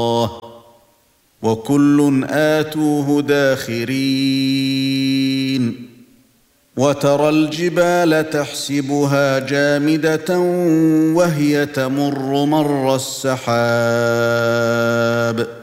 وكل آتوه داخرين وترى الجبال تحسبها جامدة وهي تمر مر السحاب